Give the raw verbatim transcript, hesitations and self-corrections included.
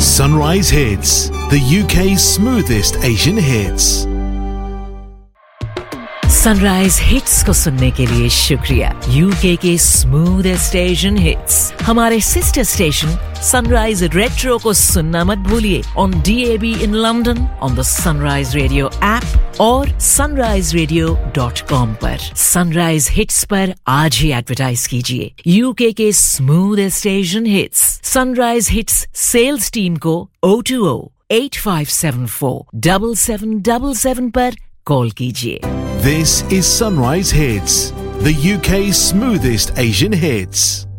Sunrise Hits, the U K's smoothest Asian hits. Sunrise hits को सुनने के लिए शुक्रिया। यूके के स्मूथेस्ट एशियन हिट्स हमारे सिस्टर स्टेशन सनराइज रेट्रो को सुनना मत भूलिए on D A B in London, on the sunrise radio app और सनराइज रेडियो डॉट कॉम पर। सनराइज हिट्स पर आज ही एडवर्टाइज कीजिए। यूके के smoothest Asian hits sunrise hits sales team को O two O eight five seven four seven seven seven seven पर call कीजिए। This is Sunrise Hits, the U K's smoothest Asian hits.